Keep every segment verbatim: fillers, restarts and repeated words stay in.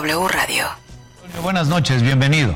W Radio. Buenas noches, bienvenido.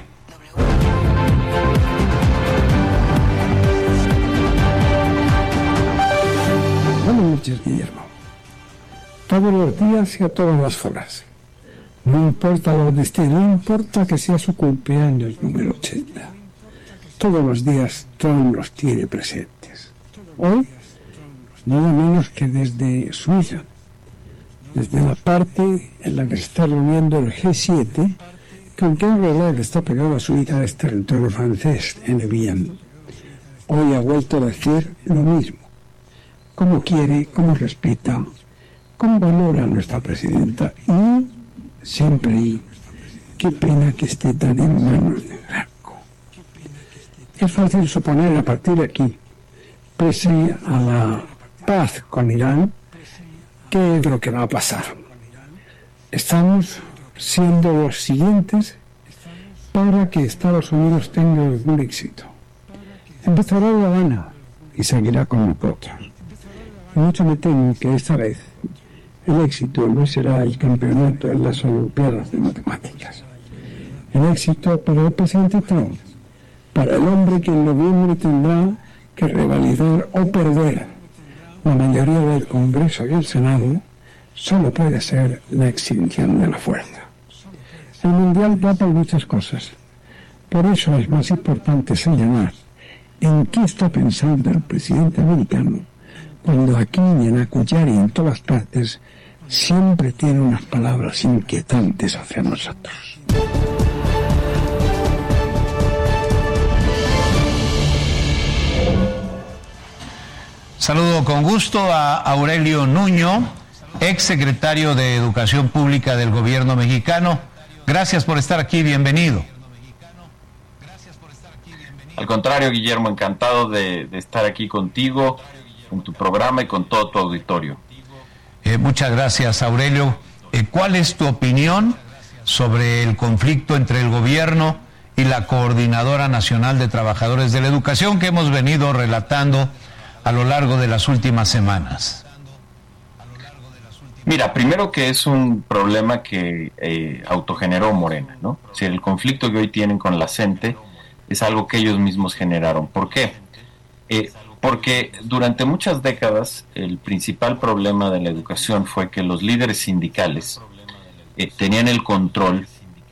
Buenas noches, Guillermo. Todos los días y a todas las horas. No importa lo destino, no importa que sea su cumpleaños número ochenta. Todos los días Trump los tiene presentes. Hoy, nada menos que desde Suiza, desde la parte en la que se está reuniendo el G siete, que aunque en realidad está pegado a Suiza, es territorio francés, en Evian. Hoy ha vuelto a decir lo mismo. Cómo quiere, cómo respeta, cómo valora a nuestra presidenta y siempre y qué pena que esté tan en manos de Franco. Es fácil suponer a partir de aquí, pese a la paz con Irán, qué es lo que va a pasar. Estamos siendo los siguientes para que Estados Unidos tenga algún éxito. Empezará La Habana y seguirá con nosotros. Y mucho me temo que esta vez el éxito no será el campeonato en las Olimpiadas de Matemáticas. El éxito para el presidente Trump, para el hombre que en noviembre tendrá que revalidar o perder la mayoría del Congreso y el Senado, solo puede ser la extinción de la fuerza. El Mundial da por muchas cosas. Por eso es más importante señalar en qué está pensando el presidente americano cuando aquí y en Acullari y en todas partes siempre tiene unas palabras inquietantes hacia nosotros. Saludo con gusto a Aurelio Nuño, ex secretario de Educación Pública del gobierno mexicano. Gracias por estar aquí, bienvenido. Al contrario, Guillermo, encantado de, de estar aquí contigo, con tu programa y con todo tu auditorio. Eh, muchas gracias, Aurelio. Eh, ¿Cuál es tu opinión sobre el conflicto entre el gobierno y la Coordinadora Nacional de Trabajadores de la Educación que hemos venido relatando a lo largo de las últimas semanas? Mira, primero que es un problema que eh, autogeneró Morena, ¿no? O sea, el conflicto que hoy tienen con la CENTE es algo que ellos mismos generaron. ¿Por qué? Eh, porque durante muchas décadas el principal problema de la educación fue que los líderes sindicales eh, tenían el control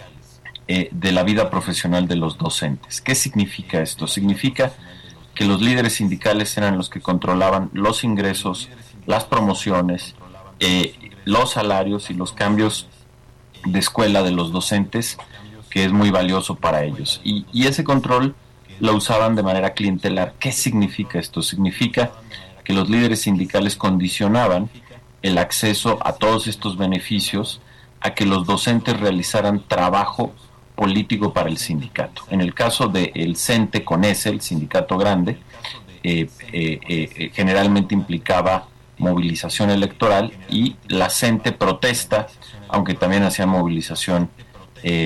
eh, de la vida profesional de los docentes. ¿Qué significa esto? Significa que los líderes sindicales eran los que controlaban los ingresos, las promociones, eh, los salarios y los cambios de escuela de los docentes, que es muy valioso para ellos. Y, y ese control lo usaban de manera clientelar. ¿Qué significa esto? Significa que los líderes sindicales condicionaban el acceso a todos estos beneficios a que los docentes realizaran trabajo político para el sindicato. En el caso del CENTE con S, el sindicato grande, eh, eh, eh, generalmente implicaba movilización electoral y la CENTE protesta, aunque también hacía movilización eh,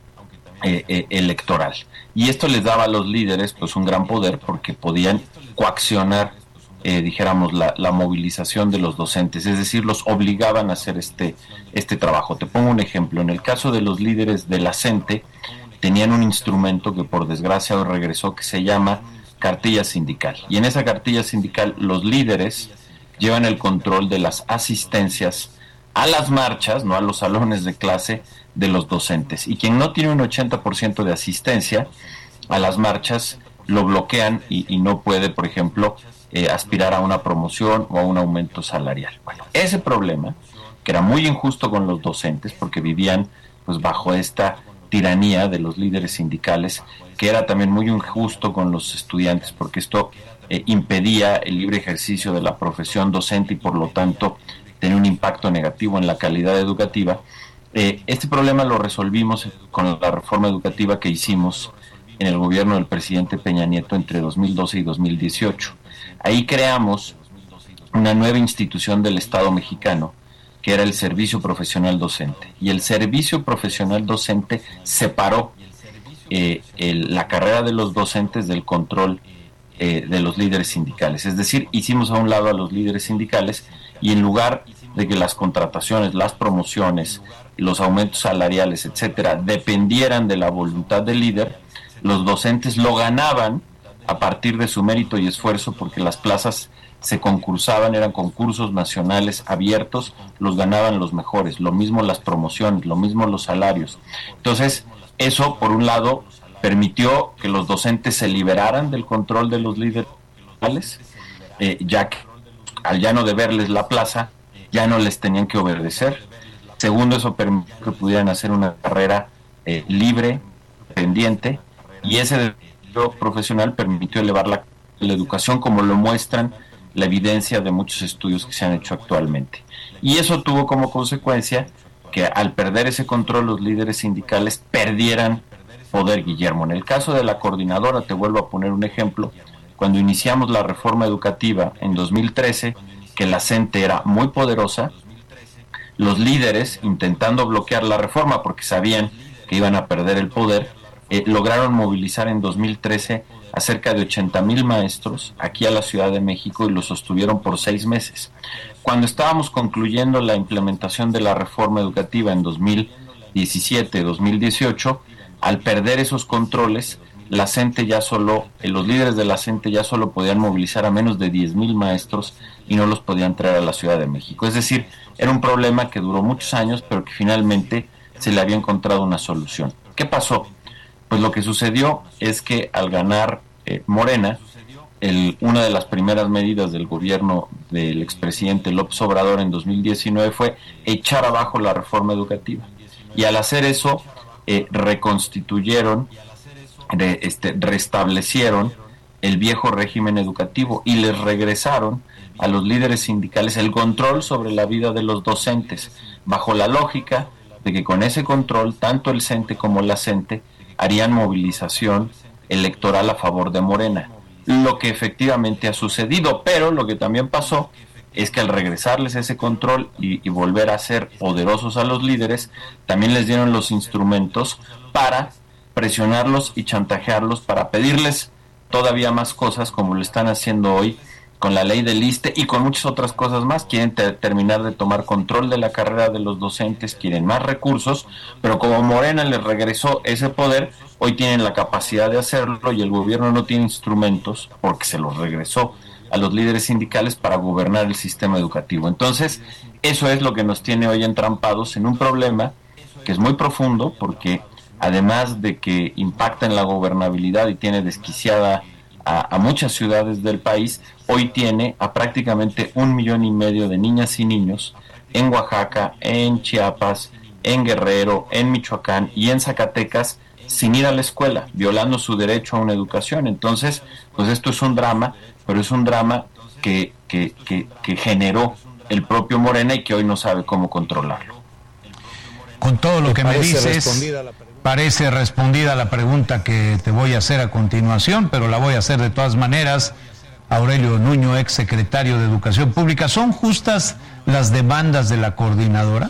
eh, eh, electoral. Y esto les daba a los líderes pues un gran poder porque podían coaccionar, eh, dijéramos, la, la movilización de los docentes, es decir, los obligaban a hacer este, este trabajo. Te pongo un ejemplo. En el caso de los líderes de la CENTE, tenían un instrumento que por desgracia hoy regresó, que se llama cartilla sindical. Y en esa cartilla sindical los líderes llevan el control de las asistencias a las marchas, no a los salones de clase de los docentes. Y quien no tiene un ochenta por ciento de asistencia a las marchas, lo bloquean y, y no puede, por ejemplo, eh, aspirar a una promoción o a un aumento salarial. Bueno, ese problema, que era muy injusto con los docentes, porque vivían pues bajo esta tiranía de los líderes sindicales, que era también muy injusto con los estudiantes, porque esto eh, impedía el libre ejercicio de la profesión docente y por lo tanto tenía un impacto negativo en la calidad educativa. Eh, este problema lo resolvimos con la reforma educativa que hicimos en el gobierno del presidente Peña Nieto entre dos mil doce y dos mil dieciocho. Ahí creamos una nueva institución del Estado mexicano, que era el Servicio Profesional Docente. Y el Servicio Profesional Docente separó eh, el, la carrera de los docentes del control eh, de los líderes sindicales. Es decir, hicimos a un lado a los líderes sindicales y en lugar de que las contrataciones, las promociones, los aumentos salariales, etcétera, dependieran de la voluntad del líder, los docentes lo ganaban a partir de su mérito y esfuerzo, porque las plazas se concursaban, eran concursos nacionales abiertos, los ganaban los mejores, lo mismo las promociones, lo mismo los salarios. Entonces, eso, por un lado, permitió que los docentes se liberaran del control de los líderes, eh, ya que al ya no deberles la plaza, ya no les tenían que obedecer. Segundo, eso permitió que pudieran hacer una carrera eh, libre, pendiente, y ese desarrollo profesional permitió elevar la, la educación, como lo muestran la evidencia de muchos estudios que se han hecho actualmente. Y eso tuvo como consecuencia que al perder ese control los líderes sindicales perdieran poder, Guillermo. En el caso de la coordinadora, te vuelvo a poner un ejemplo, cuando iniciamos la reforma educativa en dos mil trece, que la CENTE era muy poderosa, los líderes, intentando bloquear la reforma porque sabían que iban a perder el poder, eh, lograron movilizar en dos mil trece a cerca de ochenta mil maestros aquí a la Ciudad de México y lo sostuvieron por seis meses. Cuando estábamos concluyendo la implementación de la reforma educativa en dos mil diecisiete, dos mil dieciocho, al perder esos controles, la CENTE ya solo, eh, los líderes de la CENTE ya solo podían movilizar a menos de diez mil maestros y no los podían traer a la Ciudad de México. Es decir, era un problema que duró muchos años, pero que finalmente se le había encontrado una solución. ¿Qué pasó? Pues lo que sucedió es que al ganar eh, Morena, el, una de las primeras medidas del gobierno del expresidente López Obrador en dos mil diecinueve fue echar abajo la reforma educativa. Y al hacer eso, eh, reconstituyeron, de, este, restablecieron el viejo régimen educativo y les regresaron a los líderes sindicales el control sobre la vida de los docentes, bajo la lógica de que con ese control, tanto el CENTE como la CENTE harían movilización electoral a favor de Morena, lo que efectivamente ha sucedido. Pero lo que también pasó es que al regresarles ese control y, y volver a ser poderosos a los líderes, también les dieron los instrumentos para presionarlos y chantajearlos, para pedirles todavía más cosas, como lo están haciendo hoy con la ley del ISSSTE y con muchas otras cosas más. Quieren te- terminar de tomar control de la carrera de los docentes, quieren más recursos, pero como Morena les regresó ese poder, hoy tienen la capacidad de hacerlo y el gobierno no tiene instrumentos, porque se los regresó a los líderes sindicales, para gobernar el sistema educativo. Entonces, eso es lo que nos tiene hoy entrampados en un problema que es muy profundo, porque además de que impacta en la gobernabilidad y tiene desquiciada a, a muchas ciudades del país, hoy tiene a prácticamente un millón y medio de niñas y niños en Oaxaca, en Chiapas, en Guerrero, en Michoacán y en Zacatecas sin ir a la escuela, violando su derecho a una educación. Entonces, pues esto es un drama, pero es un drama que, que, que, que generó el propio Morena y que hoy no sabe cómo controlarlo. Con todo lo que me dices, parece respondida la pregunta que te voy a hacer a continuación, pero la voy a hacer de todas maneras. Aurelio Nuño, ex secretario de Educación Pública, ¿son justas las demandas de la coordinadora?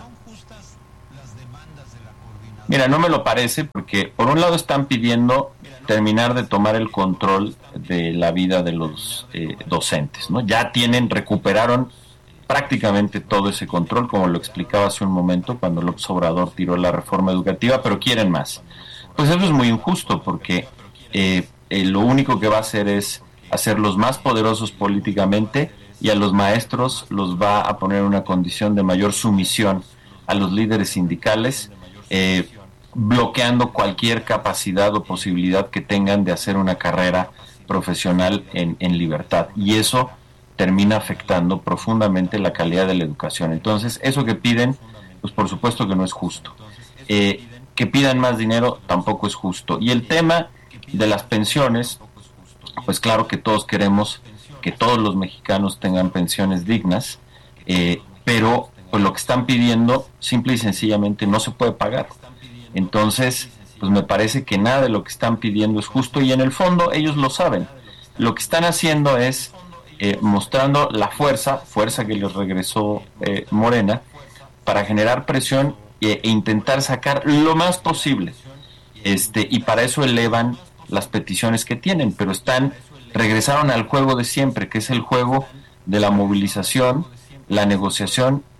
Mira, no me lo parece, porque por un lado están pidiendo terminar de tomar el control de la vida de los eh, docentes, ¿no? Ya tienen, recuperaron prácticamente todo ese control, como lo explicaba hace un momento, cuando López Obrador tiró la reforma educativa, pero quieren más. Pues eso es muy injusto, porque eh, eh, lo único que va a hacer es hacerlos más poderosos políticamente, y a los maestros los va a poner en una condición de mayor sumisión a los líderes sindicales, eh, bloqueando cualquier capacidad o posibilidad que tengan de hacer una carrera profesional en, en libertad, y eso termina afectando profundamente la calidad de la educación. Entonces, eso que piden, pues por supuesto que no es justo. Eh, que pidan más dinero tampoco es justo. Y el tema de las pensiones, pues claro que todos queremos que todos los mexicanos tengan pensiones dignas, eh, pero pues lo que están pidiendo simple y sencillamente no se puede pagar. Entonces, pues me parece que nada de lo que están pidiendo es justo, y en el fondo ellos lo saben. Lo que están haciendo es eh, mostrando la fuerza, fuerza que les regresó eh, Morena, para generar presión e, e intentar sacar lo más posible. Este, y para eso elevan las peticiones que tienen, pero están, regresaron al juego de siempre, que es el juego de la movilización, la negociación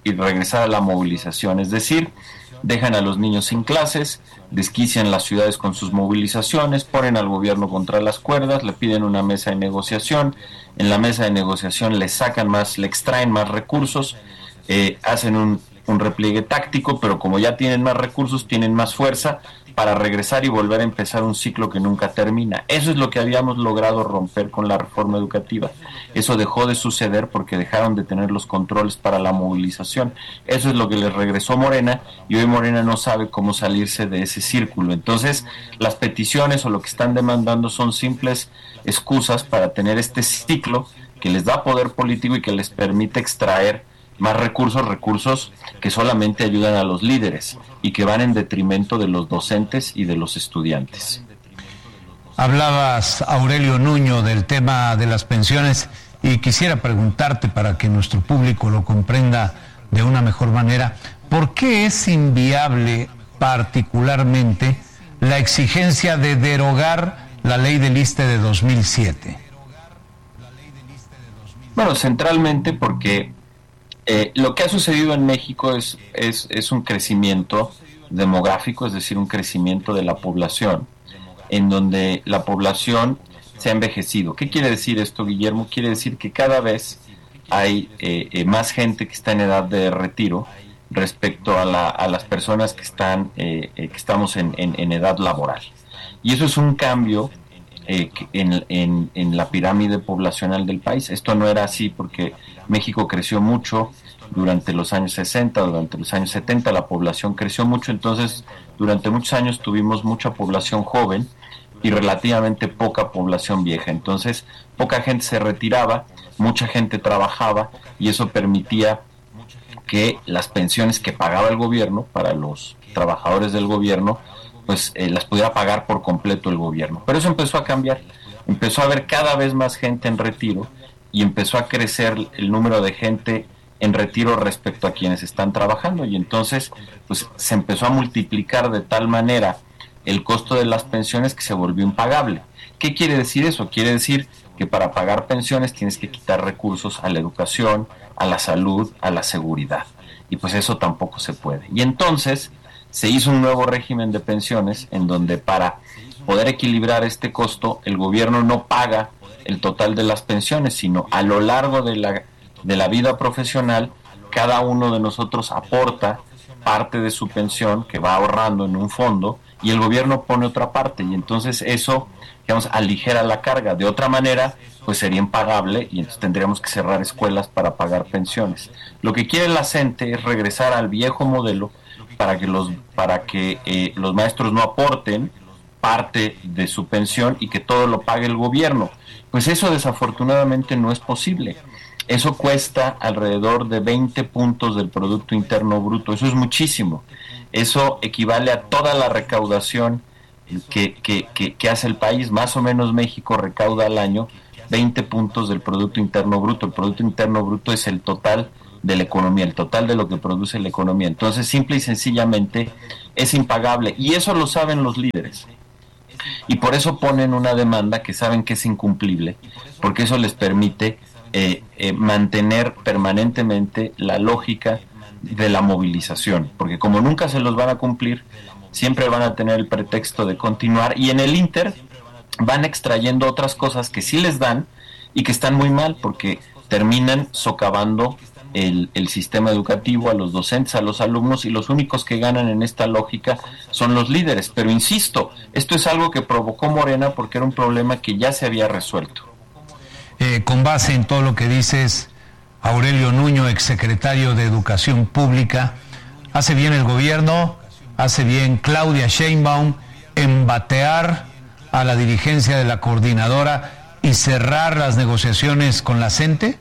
y regresar a la movilización, es decir, dejan a los niños sin clases, desquician las ciudades con sus movilizaciones, ponen al gobierno contra las cuerdas, le piden una mesa de negociación, en la mesa de negociación le sacan más, le extraen más recursos, eh, hacen un, un repliegue táctico, pero como ya tienen más recursos, tienen más fuerza para regresar y volver a empezar un ciclo que nunca termina. Eso es lo que habíamos logrado romper con la reforma educativa. Eso dejó de suceder porque dejaron de tener los controles para la movilización. Eso es lo que les regresó Morena, y hoy Morena no sabe cómo salirse de ese círculo. Entonces, las peticiones o lo que están demandando son simples excusas para tener este ciclo que les da poder político y que les permite extraer más recursos, recursos que solamente ayudan a los líderes y que van en detrimento de los docentes y de los estudiantes. Hablabas, Aurelio Nuño, del tema de las pensiones, y quisiera preguntarte, para que nuestro público lo comprenda de una mejor manera, ¿por qué es inviable particularmente la exigencia de derogar la ley del I S S S T E de dos mil siete? Bueno, centralmente porque Eh, lo que ha sucedido en México es, es, es un crecimiento demográfico, es decir, un crecimiento de la población, en donde la población se ha envejecido. ¿Qué quiere decir esto, Guillermo? Quiere decir que cada vez hay eh, eh, más gente que está en edad de retiro respecto a, la, a las personas que están eh, eh, que estamos en, en, en edad laboral. Y eso es un cambio eh, en, en, en la pirámide poblacional del país. Esto no era así porque México creció mucho durante los años sesenta, durante los años setenta, la población creció mucho, entonces durante muchos años tuvimos mucha población joven y relativamente poca población vieja. Entonces, poca gente se retiraba, mucha gente trabajaba, y eso permitía que las pensiones que pagaba el gobierno para los trabajadores del gobierno, pues eh, las pudiera pagar por completo el gobierno. Pero eso empezó a cambiar, empezó a haber cada vez más gente en retiro, y empezó a crecer el número de gente en retiro respecto a quienes están trabajando, y entonces pues se empezó a multiplicar de tal manera el costo de las pensiones que se volvió impagable. ¿Qué quiere decir eso? Quiere decir que para pagar pensiones tienes que quitar recursos a la educación, a la salud, a la seguridad, y pues eso tampoco se puede. Y entonces se hizo un nuevo régimen de pensiones en donde, para poder equilibrar este costo, el gobierno no paga el total de las pensiones, sino a lo largo de la, de la vida profesional, cada uno de nosotros aporta parte de su pensión que va ahorrando en un fondo, y el gobierno pone otra parte, y entonces eso, digamos, aligera la carga. De otra manera, pues sería impagable, y entonces tendríamos que cerrar escuelas para pagar pensiones. Lo que quiere la gente es regresar al viejo modelo para que los, para que eh, los maestros no aporten parte de su pensión y que todo lo pague el gobierno. Pues eso desafortunadamente no es posible. Eso cuesta alrededor de veinte puntos del Producto Interno Bruto. Eso es muchísimo. Eso equivale a toda la recaudación que, que, que, que hace el país. Más o menos México recauda al año veinte puntos del Producto Interno Bruto. El Producto Interno Bruto es el total de la economía, el total de lo que produce la economía. Entonces, simple y sencillamente es impagable. Y eso lo saben los líderes. Y por eso ponen una demanda que saben que es incumplible, porque eso les permite eh, eh, mantener permanentemente la lógica de la movilización, porque como nunca se los van a cumplir, siempre van a tener el pretexto de continuar, y en el Inter van extrayendo otras cosas que sí les dan y que están muy mal, porque terminan socavando El, el sistema educativo, a los docentes, a los alumnos, y los únicos que ganan en esta lógica son los líderes. Pero insisto, esto es algo que provocó Morena porque era un problema que ya se había resuelto. Eh, con base en todo lo que dices, Aurelio Nuño, exsecretario de Educación Pública, ¿hace bien el gobierno, hace bien Claudia Sheinbaum en batear a la dirigencia de la coordinadora y cerrar las negociaciones con la CENTE?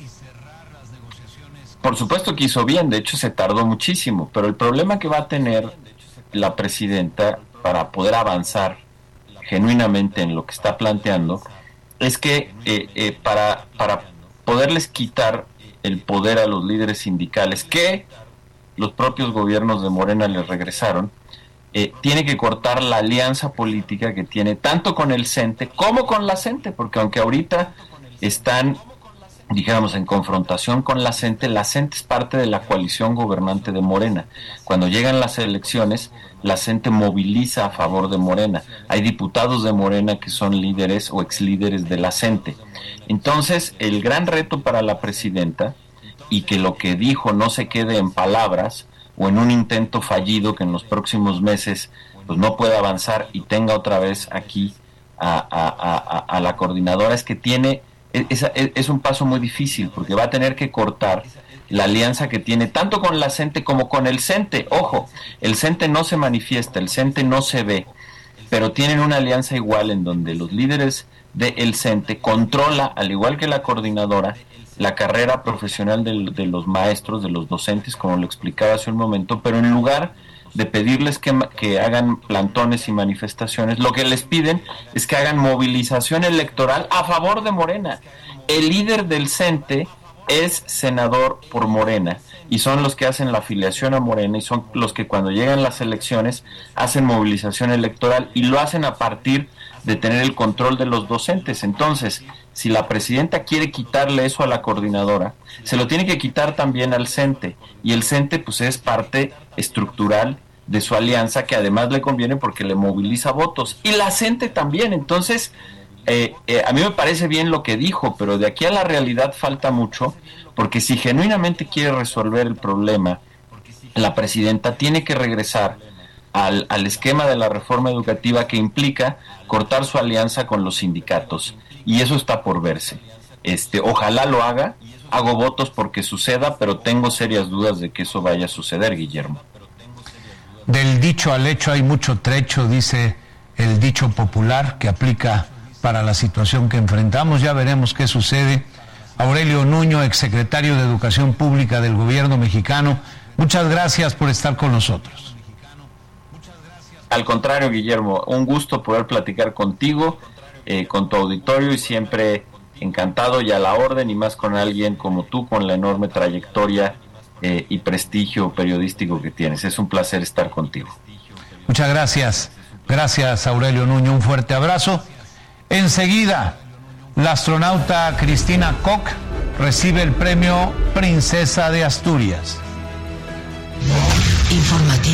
Por supuesto que hizo bien, de hecho se tardó muchísimo, pero el problema que va a tener la presidenta para poder avanzar genuinamente en lo que está planteando es que eh, eh, para, para poderles quitar el poder a los líderes sindicales que los propios gobiernos de Morena les regresaron, eh, tiene que cortar la alianza política que tiene tanto con el CENTE como con la CENTE, porque aunque ahorita están dijéramos, en confrontación con la CENTE. La CENTE es parte de la coalición gobernante de Morena. Cuando llegan las elecciones, la CENTE moviliza a favor de Morena. Hay diputados de Morena que son líderes o exlíderes de la CENTE. Entonces, el gran reto para la presidenta, y que lo que dijo no se quede en palabras o en un intento fallido que en los próximos meses pues no pueda avanzar y tenga otra vez aquí a, a, a, a la coordinadora, es que tiene es, es un paso muy difícil, porque va a tener que cortar la alianza que tiene tanto con la CENTE como con el CENTE. Ojo, el CENTE no se manifiesta, el CENTE no se ve, pero tienen una alianza igual en donde los líderes del CENTE controla, al igual que la coordinadora, la carrera profesional de, de los maestros, de los docentes, como lo explicaba hace un momento, pero en lugar de pedirles que, que hagan plantones y manifestaciones, lo que les piden es que hagan movilización electoral a favor de Morena. El líder del CENTE es senador por Morena, y son los que hacen la afiliación a Morena, y son los que cuando llegan las elecciones hacen movilización electoral, y lo hacen a partir de tener el control de los docentes. Entonces, si la presidenta quiere quitarle eso a la coordinadora, se lo tiene que quitar también al CENTE, y el CENTE pues es parte estructural de su alianza, que además le conviene porque le moviliza votos, y la CENTE también. Entonces, eh, eh, a mí me parece bien lo que dijo, pero de aquí a la realidad falta mucho, porque si genuinamente quiere resolver el problema, la presidenta tiene que regresar al, al esquema de la reforma educativa, que implica cortar su alianza con los sindicatos, y eso está por verse. Este, ojalá lo haga, hago votos porque suceda, pero tengo serias dudas de que eso vaya a suceder, Guillermo. Del dicho al hecho hay mucho trecho, dice el dicho popular, que aplica para la situación que enfrentamos. Ya veremos qué sucede. Aurelio Nuño, exsecretario de Educación Pública del Gobierno mexicano, muchas gracias por estar con nosotros. Al contrario, Guillermo, un gusto poder platicar contigo, eh, con tu auditorio, y siempre encantado y a la orden, y más con alguien como tú, con la enorme trayectoria eh, y prestigio periodístico que tienes. Es un placer estar contigo. Muchas gracias. Gracias, Aurelio Nuño. Un fuerte abrazo. Enseguida, la astronauta Cristina Koch recibe el premio Princesa de Asturias. Informativo.